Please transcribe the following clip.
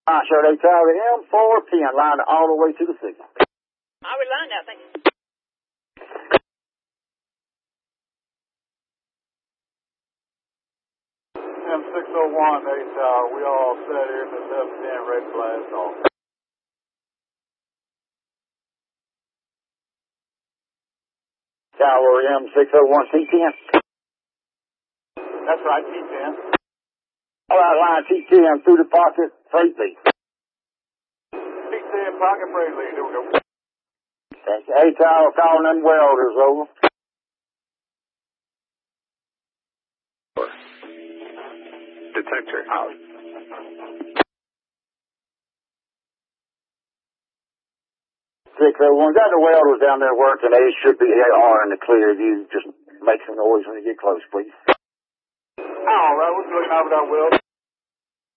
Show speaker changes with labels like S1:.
S1: Sure, they tower the M4 pin lined all the way to the signal.
S2: I'll be lined now, thank you.
S3: M601, they tower. We all set here in the 710, ready to blast off.
S1: Tower M601 T10.
S3: That's right, T10.
S1: All right, line T10 through the pocket, freight lead.
S3: T10 pocket freight lead. Here we go.
S1: Thank you. Hey, tower, calling them welders, over.
S4: Detector out.
S1: 601, got the welders down there working. They should be, they are in the clear. You just make some noise when you get close, please.
S3: All right, we're looking over that weld.